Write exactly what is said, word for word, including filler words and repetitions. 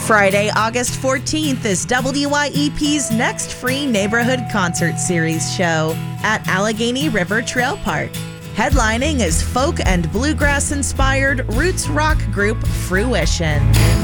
Friday, August fourteenth is W Y E P's next free neighborhood concert series show at Allegheny River Trail Park. Headlining is folk and bluegrass-inspired roots rock group Fruition.